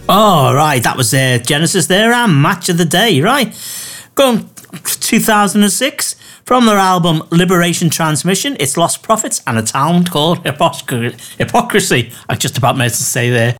Oh, right, that was Genesis there, and Match of the Day, right? Going 2006, from their album Liberation Transmission, it's Lost Prophets and a town called Hypocrisy. I just about meant to say there.